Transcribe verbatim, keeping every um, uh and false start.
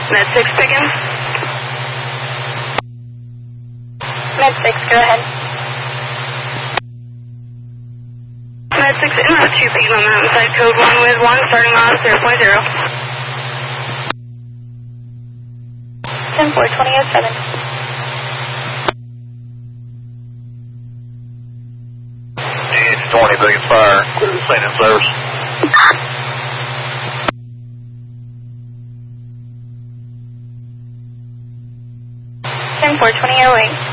Med six Pickens. Med six, go ahead. Med six, in route two Piedmont Mountainside, code one with one, starting on zero point zero. ten four, twenty oh seven. G H twenty, Biggest Fire, clear the scene in service. ten four, twenty oh eight.